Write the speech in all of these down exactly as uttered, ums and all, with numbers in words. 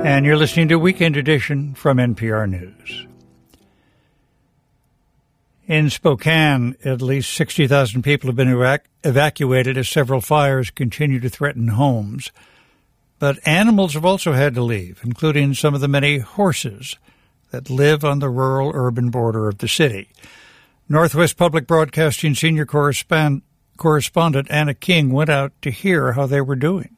And you're listening to Weekend Edition from N P R News. In Spokane, at least sixty thousand people have been evac- evacuated as several fires continue to threaten homes. But animals have also had to leave, including some of the many horses that live on the rural-urban border of the city. Northwest Public Broadcasting senior correspond- correspondent Anna King went out to hear how they were doing.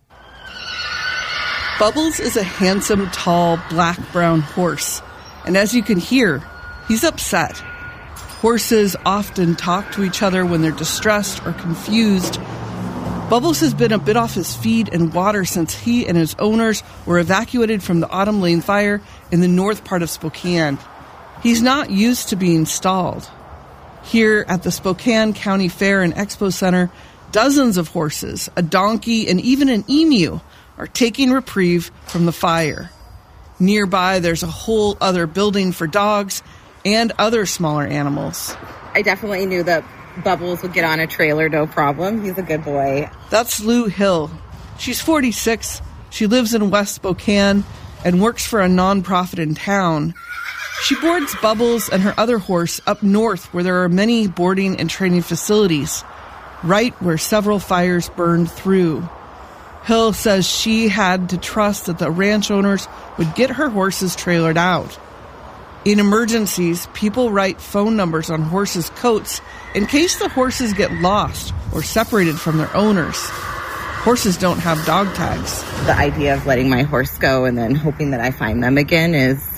Bubbles is a handsome, tall, black-brown horse, and as you can hear, he's upset. Horses often talk to each other when they're distressed or confused. Bubbles has been a bit off his feed and water since he and his owners were evacuated from the Autumn Lane fire in the north part of Spokane. He's not used to being stalled. Here at the Spokane County Fair and Expo Center, dozens of horses, a donkey, and even an emu are taking reprieve from the fire. Nearby, there's a whole other building for dogs and other smaller animals. I definitely knew that Bubbles would get on a trailer, no problem. He's a good boy. That's Lou Hill. She's forty-six. She lives in West Spokane and works for a nonprofit in town. She boards Bubbles and her other horse up north where there are many boarding and training facilities, right where several fires burned through. Hill says she had to trust that the ranch owners would get her horses trailered out. In emergencies, people write phone numbers on horses' coats in case the horses get lost or separated from their owners. Horses don't have dog tags. The idea of letting my horse go and then hoping that I find them again is